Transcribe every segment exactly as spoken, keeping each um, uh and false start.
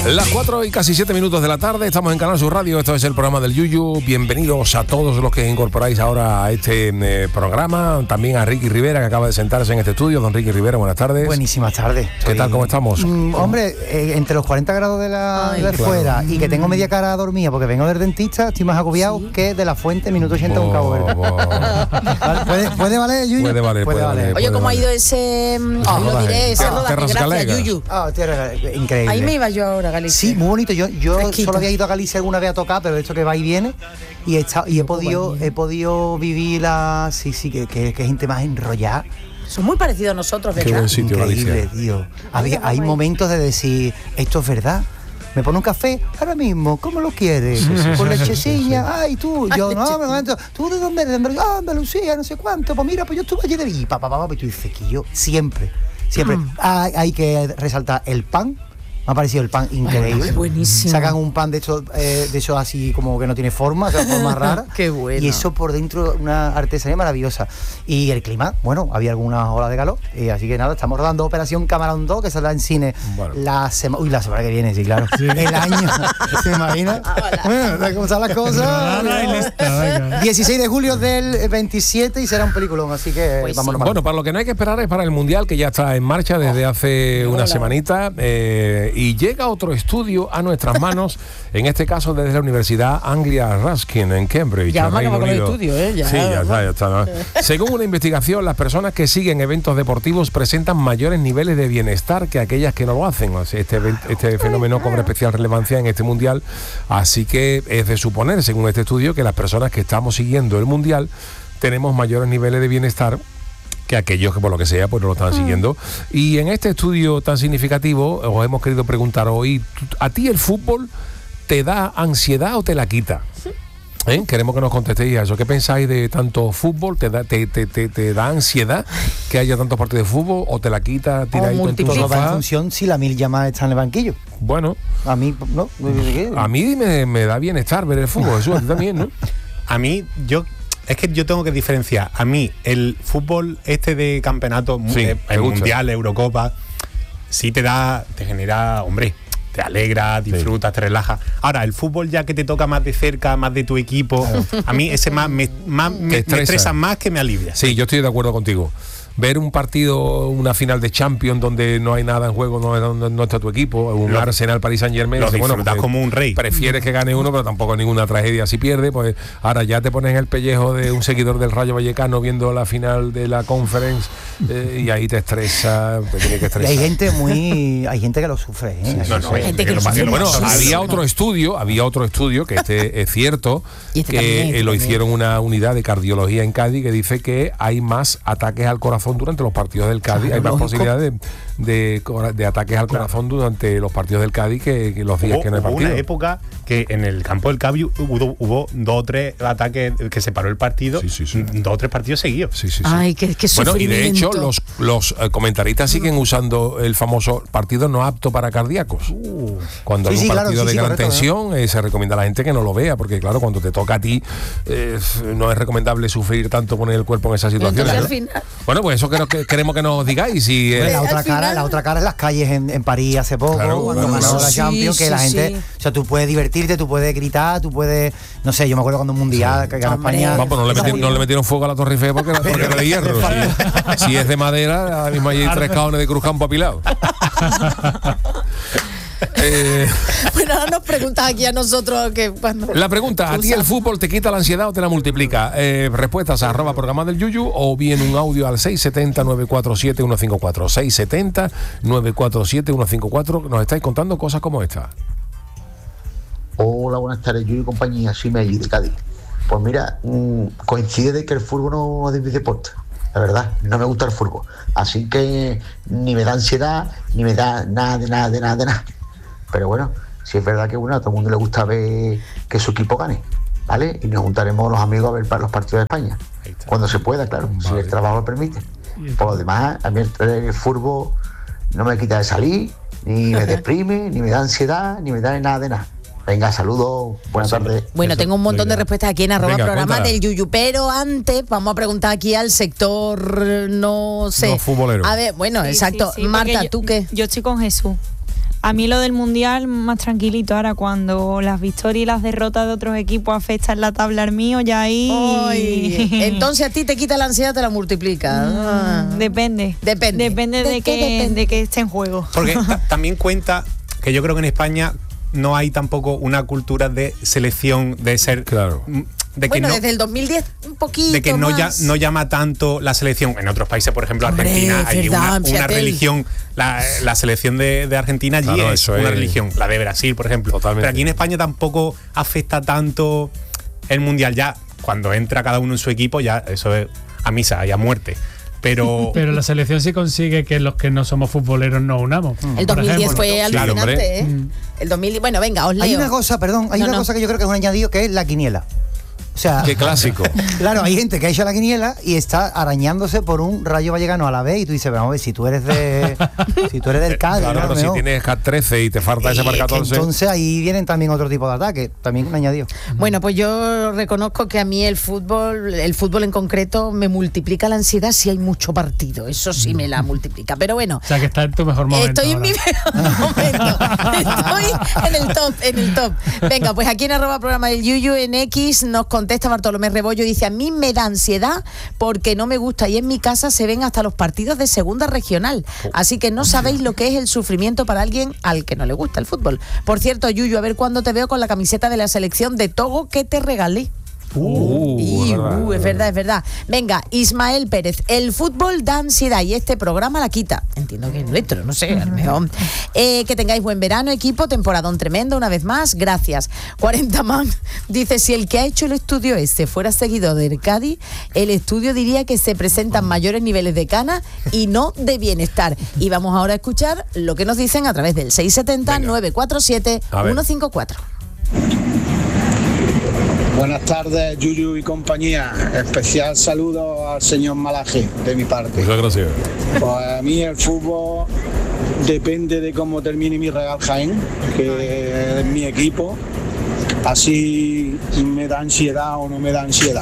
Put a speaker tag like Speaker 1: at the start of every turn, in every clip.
Speaker 1: Las cuatro y casi siete minutos de la tarde, estamos en Canal Sur Radio, esto es el programa del Yuyu. Bienvenidos a todos los que incorporáis ahora a este eh, programa, también a Ricky Rivera, que acaba de sentarse en este estudio. Don Ricky Rivera, buenas tardes.
Speaker 2: Buenísimas tardes.
Speaker 1: ¿Qué tal, cómo estamos?
Speaker 2: Mm, hombre, eh, entre los cuarenta grados de la
Speaker 3: Ay,
Speaker 2: de
Speaker 1: claro.
Speaker 2: fuera y que tengo media cara dormida porque vengo del dentista, estoy más agobiado ¿Sí? que de la fuente, minuto ochenta un cabo verde.
Speaker 1: Oh, oh.
Speaker 2: ¿Vale? ¿Puede, ¿Puede valer, Yuyu?
Speaker 1: Puede valer, puede valer.
Speaker 3: Oye, ¿cómo ha
Speaker 1: valer.
Speaker 3: ido ese,
Speaker 1: Ah,
Speaker 3: lo diré, ese
Speaker 1: Terras
Speaker 3: rodaje? Gracias,
Speaker 1: Galega.
Speaker 3: Yuyu.
Speaker 2: Ah, tierra, increíble.
Speaker 3: Ahí me iba yo ahora, Galicia.
Speaker 2: Sí, muy bonito. Yo, yo
Speaker 3: Fresquito.
Speaker 2: solo había ido a Galicia alguna vez a tocar, pero esto que va y viene. Y he, estado, y he podido he podido vivir la... Sí, sí, que, que, que gente más enrollada.
Speaker 3: Son muy parecidos a nosotros,
Speaker 1: Qué
Speaker 3: ¿verdad?
Speaker 1: buen sitio,
Speaker 2: Increíble,
Speaker 1: Galicia.
Speaker 2: tío. Había, hay momentos de decir, esto es verdad. Me pone un café ahora mismo, ¿cómo lo quieres?
Speaker 1: Sí, sí,
Speaker 2: Con
Speaker 1: sí,
Speaker 2: lechecilla,
Speaker 1: sí, sí.
Speaker 2: ay tú, yo
Speaker 3: Ay,
Speaker 2: no,
Speaker 3: lechecilla.
Speaker 2: me momento, tú de dónde eres, de ah, Andalucía, no sé cuánto, pues mira, pues yo estuve allí de y papá, papá, pues tú dices que yo siempre, siempre
Speaker 3: Mm.
Speaker 2: hay, hay que resaltar el pan. Me ha parecido el pan increíble.
Speaker 3: Ay, buenísimo.
Speaker 2: Sacan un pan de hecho, eh, de hecho así como que no tiene forma, o sea, forma rara.
Speaker 3: Qué bueno.
Speaker 2: Y eso por dentro, una artesanía maravillosa. Y el clima, bueno, había algunas olas de calor. Y así que nada, estamos rodando Operación Camarón dos, que saldrá en cine
Speaker 1: Bueno.
Speaker 2: la semana. Uy, la semana que viene, sí, claro. El año. ¿Se imagina? Bueno, ¿cómo están las cosas? dieciséis de julio del veintisiete y será un peliculón, así que
Speaker 3: Pues
Speaker 2: vámonos.
Speaker 3: sí.
Speaker 1: Bueno, para lo que no hay que esperar es para el Mundial, que ya está en marcha desde hace una
Speaker 3: hola.
Speaker 1: semanita, eh, y llega otro estudio a nuestras manos, en este caso desde la Universidad Anglia Ruskin en Cambridge,
Speaker 3: Ya
Speaker 1: en
Speaker 3: me
Speaker 1: Reino
Speaker 3: acabo con el
Speaker 1: Unido.
Speaker 3: estudio, ¿eh? Ya.
Speaker 1: Sí, ya está, ya está, ¿no? Según una investigación, las personas que siguen eventos deportivos presentan mayores niveles de bienestar que aquellas que no lo hacen. O sea, este, event- este fenómeno cobra especial relevancia en este Mundial, así que es de suponer, según este estudio, que las personas que estamos siguiendo el Mundial tenemos mayores niveles de bienestar que aquellos que por lo que sea pues no lo están siguiendo. Y en este estudio tan significativo os hemos querido preguntar hoy, ¿a ti el fútbol te da ansiedad o te la quita? ¿Eh? Queremos que nos contestéis a eso. ¿Qué pensáis de tanto fútbol? ¿Te da, te, te, te, te da ansiedad que haya tantos partidos de fútbol o te la quita tiradito en tu
Speaker 2: Todo va en
Speaker 1: sofá?
Speaker 2: función si la mil llamadas está en el banquillo.
Speaker 1: Bueno,
Speaker 2: A mí, ¿no?
Speaker 1: a mí me, me da bienestar ver el fútbol, eso a ti también, ¿no?
Speaker 4: A mí, yo... Es que yo tengo que diferenciar. A mí, el fútbol este de campeonato,
Speaker 1: Sí,
Speaker 4: eh,
Speaker 1: te
Speaker 4: el
Speaker 1: gusta.
Speaker 4: Mundial, Eurocopa, sí te da, te genera, hombre, te alegra, disfrutas, te relaja. Ahora, el fútbol ya que te toca más de cerca, más de tu equipo, a mí ese más me, más, me, me
Speaker 1: estresa.
Speaker 4: estresa más que me alivia.
Speaker 1: Sí, yo estoy de acuerdo contigo. Ver un partido, una final de Champions donde no hay nada en juego, no, no, no está tu equipo, un
Speaker 4: Lo-
Speaker 1: Arsenal Paris Saint Germain,
Speaker 4: lo disfrutas
Speaker 1: pues,
Speaker 4: como un rey.
Speaker 1: Prefieres que gane uno, pero tampoco es ninguna tragedia si pierde. Pues ahora ya te pones en el pellejo de un seguidor del Rayo Vallecano viendo la final de la Conference eh, y ahí te estresa, te tiene que
Speaker 2: Y
Speaker 1: estresar.
Speaker 2: hay gente muy, hay gente que lo sufre, ¿eh?
Speaker 4: No, no,
Speaker 3: Hay gente que
Speaker 4: lo
Speaker 3: lo
Speaker 4: pasa-
Speaker 3: sufre
Speaker 4: lo
Speaker 1: Bueno,
Speaker 4: pasa-
Speaker 3: muchísimo.
Speaker 1: había otro estudio, había otro estudio que este es cierto,
Speaker 3: Y este
Speaker 1: que
Speaker 3: también, este
Speaker 1: eh, lo
Speaker 3: también.
Speaker 1: hicieron una unidad de cardiología en Cádiz que dice que hay más ataques al corazón durante los partidos del Cádiz, hay más
Speaker 2: lógico.
Speaker 1: posibilidades de, de, cora- de ataques al corazón durante los partidos del Cádiz que, que los días
Speaker 4: Hubo,
Speaker 1: que no hay
Speaker 4: hubo
Speaker 1: partido.
Speaker 4: una época que en el campo del Cádiz hubo, hubo dos o tres ataques que se paró el partido,
Speaker 1: Sí, sí, sí.
Speaker 4: dos o tres partidos seguidos.
Speaker 1: Sí, sí, sí.
Speaker 3: Ay, qué, qué
Speaker 1: Bueno, y de hecho
Speaker 3: sufrimiento.
Speaker 1: los, los eh, comentaristas siguen usando el famoso partido no apto para cardíacos. Cuando
Speaker 2: Sí,
Speaker 1: hay un
Speaker 2: sí, claro,
Speaker 1: partido
Speaker 2: sí,
Speaker 1: de
Speaker 2: sí,
Speaker 1: gran
Speaker 2: correcto,
Speaker 1: tensión, eh, se recomienda a la gente que no lo vea, porque claro, cuando te toca a ti, eh, no es recomendable sufrir tanto poner el cuerpo en esas situaciones.
Speaker 3: Entonces,
Speaker 1: ¿no?
Speaker 3: al final-
Speaker 1: Bueno, pues eso que, que queremos que nos digáis. Si, eh,
Speaker 2: La
Speaker 3: al
Speaker 2: otra cara,
Speaker 3: final-
Speaker 2: la otra cara en las calles en, en París hace poco,
Speaker 1: Claro,
Speaker 2: cuando
Speaker 1: claro,
Speaker 2: ganó
Speaker 1: claro.
Speaker 2: la
Speaker 3: Sí,
Speaker 2: Champions, que
Speaker 3: sí,
Speaker 2: la gente,
Speaker 3: sí.
Speaker 2: o sea, tú puedes divertirte, tú puedes gritar, tú puedes, no sé, yo me acuerdo cuando un mundial que ganó
Speaker 3: Hombre.
Speaker 2: España.
Speaker 1: Vamos, no le, meti- no le metieron fuego a la Torre Eiffel porque, porque era de hierro. Si, si es de madera, ahora mismo hay tres cajones de Cruzcampo apilados. Eh,
Speaker 3: Bueno, ahora nos preguntas aquí a nosotros que cuando...
Speaker 1: La pregunta, ¿a ti el fútbol te quita la ansiedad o te la multiplica? Eh, respuestas a arroba programa del Yuyu o bien un audio al seis siete cero, nueve cuatro siete, uno cinco cuatro. seis siete cero, nueve cuatro siete, uno cinco cuatro. Nos estáis contando cosas como esta.
Speaker 5: Hola, buenas tardes, yo y compañía, soy Melli de Cádiz. Pues mira, mmm, coincide de que el fútbol no es de mi deporte, la verdad, no me gusta el fútbol. Así que ni me da ansiedad, ni me da nada, de nada, de nada, de nada. Pero bueno, sí es verdad que bueno, a todo el mundo le gusta ver que su equipo gane, ¿vale? Y nos juntaremos los amigos a ver para los partidos de España. Cuando se pueda, claro, si
Speaker 1: Vale.
Speaker 5: el trabajo lo permite. Por lo demás, a mí el, el fútbol no me quita de salir, ni me deprime, ni me da ansiedad, ni me da nada de nada. Venga, saludos, buenas tardes.
Speaker 3: Bueno,
Speaker 1: Eso,
Speaker 3: tengo un montón
Speaker 1: venga.
Speaker 3: de respuestas aquí en arroba
Speaker 1: Venga,
Speaker 3: programa
Speaker 1: cuéntala.
Speaker 3: del Yuyu, pero antes vamos a preguntar aquí al sector, no sé.
Speaker 1: No futbolero.
Speaker 3: A ver, bueno,
Speaker 6: Sí,
Speaker 3: exacto.
Speaker 6: sí, sí,
Speaker 3: Marta,
Speaker 6: porque yo-
Speaker 3: ¿tú qué?
Speaker 6: Yo estoy con Jesús. A mí lo del Mundial más tranquilito. Ahora cuando las victorias y las derrotas de otros equipos afectan la tabla al mío, ya ahí...
Speaker 3: Ay, entonces a ti te quita la ansiedad, te la multiplica. Ah.
Speaker 6: Depende.
Speaker 3: Depende.
Speaker 6: Depende de,
Speaker 3: ¿De
Speaker 6: que,
Speaker 3: qué depende?
Speaker 6: de que esté en juego.
Speaker 4: Porque ta- también cuenta que yo creo que en España no hay tampoco una cultura de selección, de ser...
Speaker 1: Claro.
Speaker 4: De que
Speaker 3: bueno,
Speaker 4: no,
Speaker 3: desde el dos mil diez un poquito
Speaker 4: de que no, ya,
Speaker 3: más.
Speaker 4: no llama tanto la selección. En otros países, por ejemplo,
Speaker 3: Hombre,
Speaker 4: Argentina, hay
Speaker 3: verdad,
Speaker 4: una, una
Speaker 3: fíjate.
Speaker 4: religión. La, la selección de, de Argentina allí
Speaker 1: Claro,
Speaker 4: es
Speaker 1: eso
Speaker 4: una
Speaker 1: es.
Speaker 4: religión. La de Brasil, por ejemplo.
Speaker 1: Totalmente.
Speaker 4: Pero aquí en España tampoco afecta tanto el Mundial. Ya cuando entra cada uno en su equipo, ya eso es a misa y a muerte. Pero,
Speaker 7: Pero la selección sí consigue que los que no somos futboleros nos unamos.
Speaker 3: El
Speaker 7: Por
Speaker 3: dos mil diez
Speaker 7: ejemplo.
Speaker 3: fue
Speaker 1: Claro,
Speaker 3: alucinante,
Speaker 1: hombre.
Speaker 3: ¿eh?
Speaker 7: Mm.
Speaker 3: El dos mil diez, bueno, venga, os leo.
Speaker 2: Hay una cosa, perdón, hay
Speaker 3: No,
Speaker 2: una
Speaker 3: no.
Speaker 2: cosa que yo creo que es un añadido, que es la quiniela. O sea,
Speaker 1: Qué clásico.
Speaker 2: claro, hay gente que ha hecho la quiniela y está arañándose por un Rayo Vallecano a la vez y tú dices, vamos a ver, si tú eres de si tú eres del Cádiz,
Speaker 1: Claro,
Speaker 2: ¿no?
Speaker 1: pero si
Speaker 2: Mejor.
Speaker 1: tienes K trece y te falta ese
Speaker 2: Y
Speaker 1: para
Speaker 2: es que
Speaker 1: catorce.
Speaker 2: entonces ahí vienen también otro tipo de ataques, también un añadido.
Speaker 3: Bueno, pues yo reconozco que a mí el fútbol, el fútbol en concreto, me multiplica la ansiedad si hay mucho partido. Eso sí me la multiplica. Pero bueno,
Speaker 7: O sea, que está en tu mejor momento.
Speaker 3: estoy en
Speaker 7: ahora.
Speaker 3: mi mejor momento. Estoy en el top, en el top. Venga, pues aquí en arroba programa del Yuyu en X nos contesta Bartolomé Rebollo y dice: a mí me da ansiedad porque no me gusta y en mi casa se ven hasta los partidos de segunda regional. Así que no sabéis lo que es el sufrimiento para alguien al que no le gusta el fútbol. Por cierto, Yuyu, a ver cuándo te veo con la camiseta de la selección de Togo que te regalé.
Speaker 1: Uh,
Speaker 3: Y,
Speaker 1: es verdad.
Speaker 3: uh, es verdad, es verdad. Venga, Ismael Pérez, el fútbol da ansiedad y este programa la quita. Entiendo que es nuestro, no sé, a lo mejor. Eh, que tengáis buen verano, equipo, temporadón tremendo, una vez más, gracias. cuarenta man dice: si el que ha hecho el estudio este fuera seguidor del Cádiz, el estudio diría que se presentan mayores niveles de cana y no de bienestar. Y vamos ahora a escuchar lo que nos dicen a través del seis siete cero, nueve cuatro siete, uno cinco cuatro.
Speaker 8: Buenas tardes, Yuyu y compañía. Especial saludo al señor Malaje de mi parte.
Speaker 1: Muchas gracias.
Speaker 8: Pues a mí el fútbol depende de cómo termine mi Real Jaén, que es mi equipo. Así me da ansiedad o no me da ansiedad.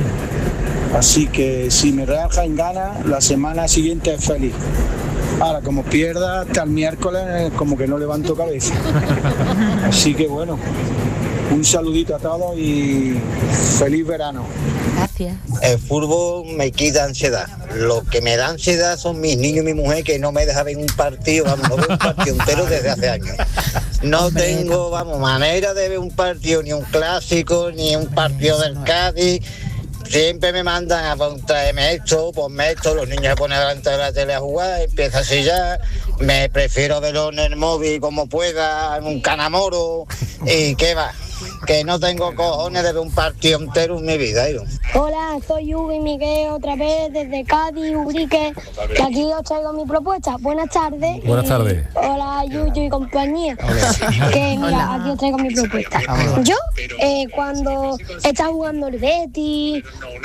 Speaker 8: Así que si mi Real Jaén gana, la semana siguiente es feliz. Ahora, como pierda hasta el miércoles, como que no levanto cabeza. Así que bueno, un saludito a todos y feliz verano.
Speaker 3: Gracias.
Speaker 9: El fútbol me quita ansiedad. Lo que me da ansiedad son mis niños y mi mujer, que no me dejan ver un partido, vamos, no veo un partido entero desde hace años. No
Speaker 3: Hombre,
Speaker 9: tengo, vamos, manera de ver un partido, ni un clásico, ni un partido del Cádiz. Siempre me mandan a pues, traerme esto, ponme esto, los niños se ponen delante de la tele a jugar, empieza así ya, me prefiero verlo en el móvil como pueda, en un canamoro, y qué va, que no tengo cojones de ver un partido entero en mi vida. ¿eh?
Speaker 10: Hola, soy Ubi Miguel otra vez desde Cádiz, Ubrique, que aquí os traigo mi propuesta. Buenas tardes.
Speaker 1: Buenas
Speaker 10: y
Speaker 1: tardes.
Speaker 10: Hola, Yuyu y compañía. Que mira, aquí os traigo mi propuesta. Yo, eh, cuando está jugando el Betis,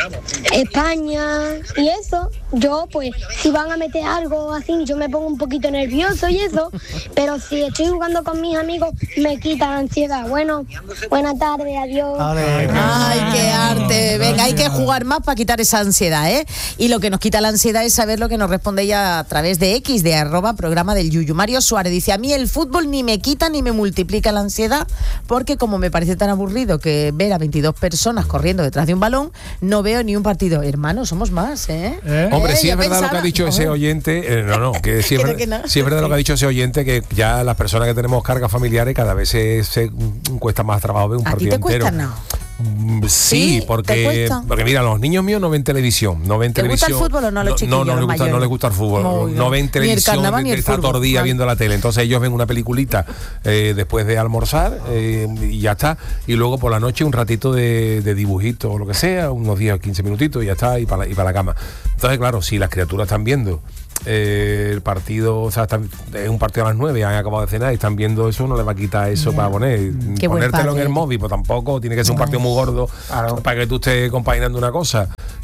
Speaker 10: España y eso, yo pues si van a meter algo así, yo me pongo un poquito nervioso y eso, pero si estoy jugando con mis amigos me quita la ansiedad. Bueno, buenas tardes, adiós.
Speaker 3: Ay, qué arte. Venga, hay que jugar más para quitar esa ansiedad, ¿eh? Y lo que nos quita la ansiedad es saber lo que nos responde ella a través de X, de arroba programa del Yuyu. Mario Suárez dice: a mí el fútbol ni me quita ni me multiplica la ansiedad, porque como me parece tan aburrido que ver a veintidós personas corriendo detrás de un balón, no veo ni un partido. Hermano, somos más, ¿eh?
Speaker 7: ¿Eh?
Speaker 1: Hombre,
Speaker 3: Eh,
Speaker 1: sí
Speaker 3: yo
Speaker 1: es verdad lo que
Speaker 3: pensaba-
Speaker 1: ha dicho ese oyente. eh, no, no, que sí es,
Speaker 3: Creo
Speaker 1: ver-
Speaker 3: que no.
Speaker 1: sí es verdad lo que ha dicho ese oyente, que ya las personas que tenemos cargas familiares cada vez se, se mm, cuesta más trabajo ver un
Speaker 3: ¿A ti
Speaker 1: partido
Speaker 3: te
Speaker 1: entero.
Speaker 3: cuesta? No.
Speaker 1: Mm, Sí,
Speaker 3: ¿Sí? ¿Te
Speaker 1: porque,
Speaker 3: cuesta?
Speaker 1: porque mira, los niños míos no ven televisión, no ven
Speaker 3: ¿Te gusta
Speaker 1: televisión.
Speaker 3: el fútbol o no a los
Speaker 1: no,
Speaker 3: chiquillos,
Speaker 1: no,
Speaker 3: los
Speaker 1: les gusta, no
Speaker 3: mayores?
Speaker 1: les gusta el fútbol,
Speaker 3: Muy
Speaker 1: no
Speaker 3: bien.
Speaker 1: ven
Speaker 3: Ni el
Speaker 1: televisión,
Speaker 3: carnaval ni
Speaker 1: de-
Speaker 3: el
Speaker 1: está todo el
Speaker 3: fútbol.
Speaker 1: día
Speaker 3: Vale.
Speaker 1: viendo la tele. Entonces ellos ven una peliculita eh, después de almorzar eh, y ya está. Y luego por la noche un ratito de, de dibujito o lo que sea, unos diez o quince minutitos y ya está, y para la, y para la cama. Entonces, claro, si las criaturas están viendo eh, el partido, o sea, están- es un partido a las nueve, han acabado de cenar y están viendo eso, no les va a quitar eso
Speaker 3: Ya.
Speaker 1: para poner.
Speaker 3: Qué buen
Speaker 1: Ponértelo en
Speaker 3: padre.
Speaker 1: el móvil, pues tampoco, tiene que ser un partido muy gordo
Speaker 2: Claro.
Speaker 1: para que tú estés compaginando una cosa.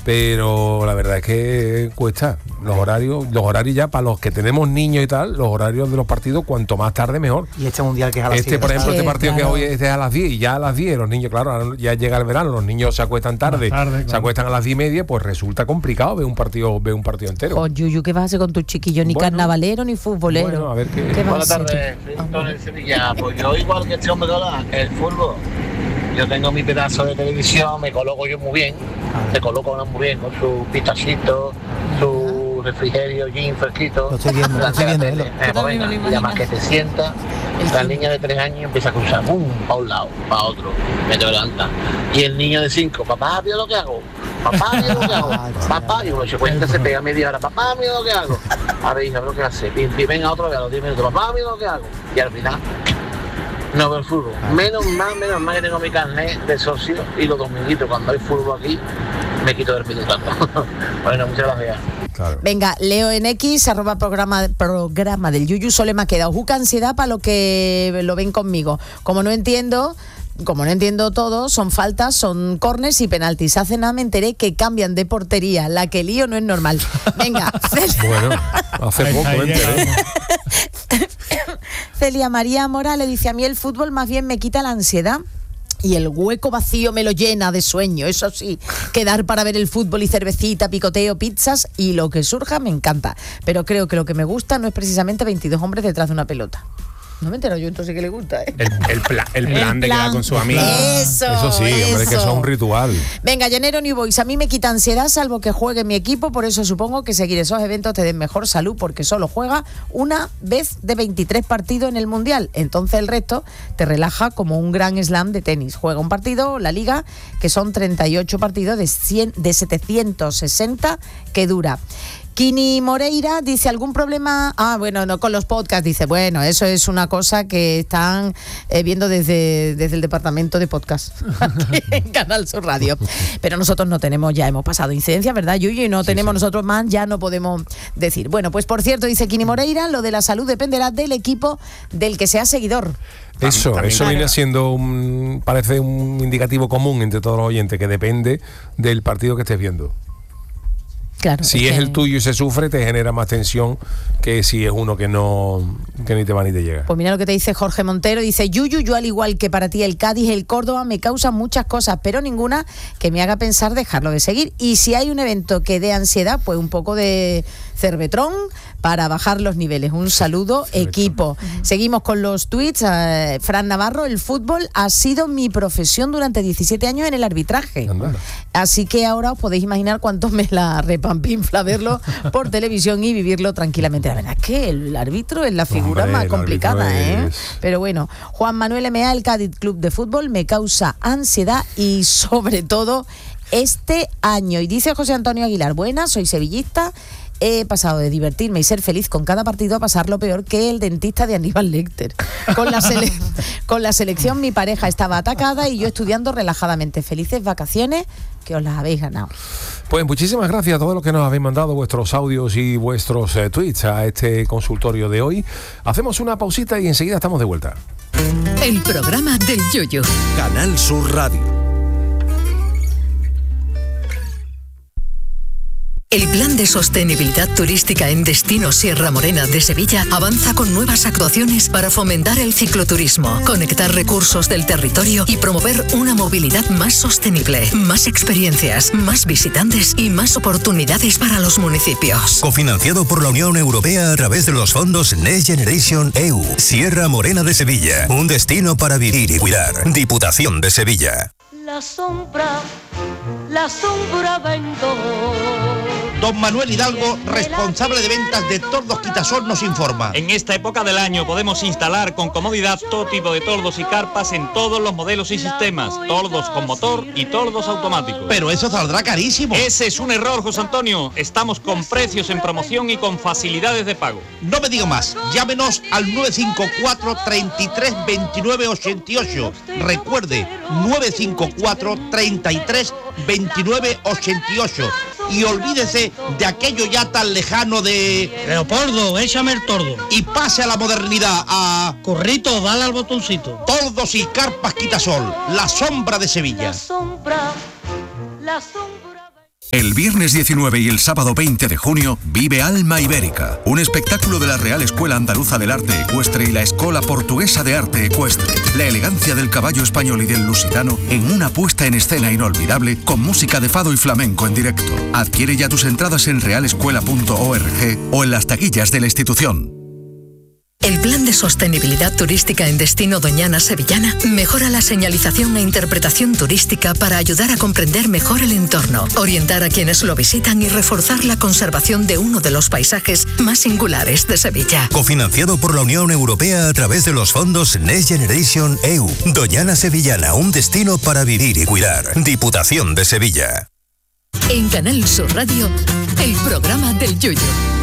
Speaker 1: pero la verdad es que cuesta. Los horarios, los horarios ya para los que tenemos niños y tal, los horarios de los partidos cuanto más tarde mejor.
Speaker 2: Y este mundial que es a las
Speaker 1: Este,
Speaker 2: siete,
Speaker 1: por ejemplo,
Speaker 2: sí,
Speaker 1: este partido
Speaker 2: claro.
Speaker 1: que hoy es a las diez y ya a las diez, los niños, claro, ahora ya llega el verano, los niños se acuestan tarde,
Speaker 7: tarde,
Speaker 1: se
Speaker 7: claro.
Speaker 1: acuestan a las diez y media, pues resulta complicado ver un partido, ver un partido entero.
Speaker 3: Oh, Yuyu, ¿qué vas a hacer con tus chiquillos? Ni
Speaker 1: Bueno.
Speaker 3: carnavalero ni futbolero.
Speaker 1: Bueno, a ver qué-
Speaker 3: ¿Qué vas
Speaker 11: Buenas
Speaker 3: a hacer?
Speaker 11: tardes, Clinton en Sevilla. Pues yo igual que este hombre que habla, el fútbol. Yo tengo mi pedazo de televisión, me coloco yo muy bien, me coloco uno muy bien con su pistachito, su refrigerio, gin fresquito.
Speaker 2: Lo estoy viendo, lo estoy viendo,
Speaker 11: delante de la
Speaker 2: Elo.
Speaker 11: tele. Eh, pues venga, y además que te sientas, la niña de tres años empieza a cruzar, pum, para un lado, para otro, me te levanta. Y el niño de cinco, papá, mira lo que hago, papá, mira lo que hago, papá, y uno se cuenta, se pega media hora, papá, mira lo que hago. A ver, hija, lo que hace, pim, pim, venga otro vez a los diez minutos, papá, mira lo que hago. Y al final, no veo el fútbol. Menos mal, menos mal que tengo mi carnet de socio y los dominguitos, cuando hay fútbol aquí, me quito del minutando. Bueno, muchas gracias.
Speaker 1: Claro.
Speaker 3: Venga, Leo en X, arroba programa, programa del Yuyu, solo me ha quedado juca ansiedad para lo que lo ven conmigo. Como no entiendo, como no entiendo todo, son faltas, son corners y penaltis. Hace nada me enteré que cambian de portería. La que lío no es normal. Venga,
Speaker 1: Bueno, hace poco me enteré.
Speaker 3: Celia María Morales dice, a mí el fútbol más bien me quita la ansiedad y el hueco vacío me lo llena de sueño. Eso sí, quedar para ver el fútbol y cervecita, picoteo, pizzas y lo que surja me encanta. Pero creo que lo que me gusta no es precisamente veintidós hombres detrás de una pelota. No me entero yo, entonces que le gusta, ¿eh?
Speaker 4: El, el, pla- el plan
Speaker 3: El
Speaker 4: de quedar
Speaker 3: plan.
Speaker 4: con sus amigos.
Speaker 3: Eso,
Speaker 1: Eso sí, hombre, que eso es un ritual.
Speaker 3: Venga, Llanero New Boys, a mí me quita ansiedad salvo que juegue mi equipo, por eso supongo que seguir esos eventos te den mejor salud, porque solo juega una vez de veintitrés partidos en el Mundial. Entonces el resto te relaja como un gran slam de tenis. Juega un partido, la Liga, que son treinta y ocho partidos de, cien, de setecientos sesenta que dura. Kini Moreira dice, ¿algún problema? Ah, bueno, no, con los podcasts. Dice, bueno, eso es una cosa que están eh, viendo desde, desde el departamento de podcast aquí en Canal Sur Radio. Pero nosotros no tenemos, ya hemos pasado incidencias, ¿verdad, Yuyu? Y no
Speaker 1: Sí,
Speaker 3: tenemos
Speaker 1: sí.
Speaker 3: nosotros más, ya no podemos decir. Bueno, pues por cierto, dice Kini Moreira, lo de la salud dependerá del equipo del que sea seguidor.
Speaker 1: Eso,
Speaker 4: También,
Speaker 1: eso
Speaker 4: claro.
Speaker 1: viene siendo un, parece un indicativo común entre todos los oyentes, que depende del partido que estés viendo.
Speaker 3: Claro.
Speaker 1: Si es
Speaker 3: que-
Speaker 1: el tuyo y se sufre, te genera más tensión que si es uno que no, que ni te va ni te llega.
Speaker 3: Pues mira lo que te dice Jorge Montero, dice, Yuyu, yo al igual que para ti el Cádiz, el Córdoba me causan muchas cosas, pero ninguna que me haga pensar dejarlo de seguir. Y si hay un evento que dé ansiedad, pues un poco de cervetrón para bajar los niveles. Un saludo,
Speaker 1: Cervetrón.
Speaker 3: equipo. Seguimos con los tweets. Eh, Fran Navarro, el fútbol ha sido mi profesión durante diecisiete años en el arbitraje.
Speaker 1: Anda.
Speaker 3: Así que ahora os podéis imaginar cuánto me la repampinfla verlo por televisión y vivirlo tranquilamente. La verdad es que el árbitro es la figura
Speaker 1: Hombre,
Speaker 3: más
Speaker 1: el
Speaker 3: complicada,
Speaker 1: árbitro
Speaker 3: ¿eh?
Speaker 1: es-
Speaker 3: Pero bueno, Juan Manuel M A, el Cádiz Club de Fútbol, me causa ansiedad y sobre todo este año. Y dice José Antonio Aguilar, buenas, soy sevillista. He pasado de divertirme y ser feliz con cada partido a pasar lo peor que el dentista de Aníbal Lecter. Con la, sele- con la selección mi pareja estaba atacada y yo estudiando relajadamente. Felices vacaciones, que os las habéis ganado.
Speaker 1: Pues muchísimas gracias a todos los que nos habéis mandado vuestros audios y vuestros eh, tweets a este consultorio de hoy. Hacemos una pausita y enseguida estamos de vuelta.
Speaker 12: El programa del Yoyo.
Speaker 13: Canal Sur Radio.
Speaker 12: El Plan de Sostenibilidad Turística en Destino Sierra Morena de Sevilla avanza con nuevas actuaciones para fomentar el cicloturismo, conectar recursos del territorio y promover una movilidad más sostenible, más experiencias, más visitantes y más oportunidades para los municipios.
Speaker 13: Cofinanciado por la Unión Europea a través de los fondos Next Generation E U. Sierra Morena de Sevilla. Un destino para vivir y cuidar. Diputación de Sevilla.
Speaker 14: La sombra, la sombra vendó.
Speaker 15: Don Manuel Hidalgo, responsable de ventas de Tordos Quitasol, nos informa.
Speaker 16: En esta época del año podemos instalar con comodidad todo tipo de tordos y carpas en todos los modelos y sistemas, tordos con motor y tordos automáticos.
Speaker 15: Pero eso saldrá carísimo.
Speaker 16: Ese es un error, José Antonio. Estamos con precios en promoción y con facilidades de pago.
Speaker 15: No me digo más, llámenos al nueve cinco cuatro, treinta y tres, veintinueve ochenta y ocho. Recuerde, nueve cinco cuatro, treinta y tres, veintinueve ochenta y ocho. Y olvídese de aquello ya tan lejano de...
Speaker 17: Leopoldo, échame el tordo.
Speaker 15: Y pase a la modernidad, a...
Speaker 17: Corrito, dale al botoncito.
Speaker 15: Tordos y carpas Quitasol, la sombra de Sevilla.
Speaker 14: La sombra, la sombra.
Speaker 18: El viernes diecinueve y el sábado veinte de junio vive Alma Ibérica, un espectáculo de la Real Escuela Andaluza del Arte Ecuestre y la Escola Portuguesa de Arte Ecuestre. La elegancia del caballo español y del lusitano en una puesta en escena inolvidable con música de fado y flamenco en directo. Adquiere ya tus entradas en real escuela punto org o en las taquillas de la institución.
Speaker 12: El Plan de Sostenibilidad Turística en Destino Doñana Sevillana mejora la señalización e interpretación turística para ayudar a comprender mejor el entorno, orientar a quienes lo visitan y reforzar la conservación de uno de los paisajes más singulares de Sevilla.
Speaker 13: Cofinanciado por la Unión Europea a través de los fondos Next Generation E U. Doñana Sevillana, un destino para vivir y cuidar. Diputación de Sevilla.
Speaker 12: En Canal Sur Radio, el programa del Yoyo.